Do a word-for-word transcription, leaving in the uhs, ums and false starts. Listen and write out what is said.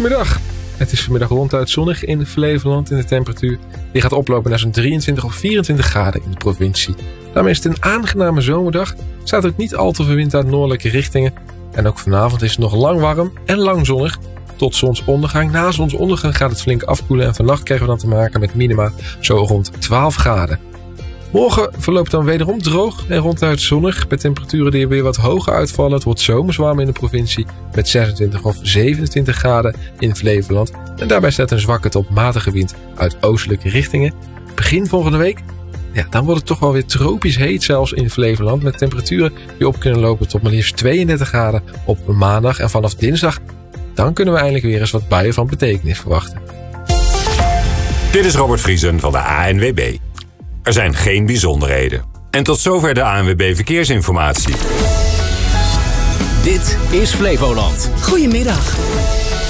Goedemiddag. Het is vanmiddag ronduit zonnig in Flevoland en de temperatuur die gaat oplopen naar zo'n drieëntwintig of vierentwintig graden in de provincie. Daarmee is het een aangename zomerdag. Er staat ook niet al te veel wind uit noordelijke richtingen. En ook vanavond is het nog lang warm en lang zonnig. Tot zonsondergang. Na zonsondergang gaat het flink afkoelen en vannacht krijgen we dan te maken met minima zo rond twaalf graden. Morgen verloopt dan wederom droog en ronduit zonnig. Met temperaturen die weer wat hoger uitvallen. Het wordt zomers warm in de provincie met zesentwintig of zevenentwintig graden in Flevoland. En daarbij staat een zwakke tot matige wind uit oostelijke richtingen. Begin volgende week, ja, dan wordt het toch wel weer tropisch heet zelfs in Flevoland. Met temperaturen die op kunnen lopen tot maar liefst tweeëndertig graden op maandag. En vanaf dinsdag, dan kunnen we eindelijk weer eens wat buien van betekenis verwachten. Dit is Robert Vriesen van de A N W B. Er zijn geen bijzonderheden. En tot zover de A N W B Verkeersinformatie. Dit is Flevoland. Goedemiddag.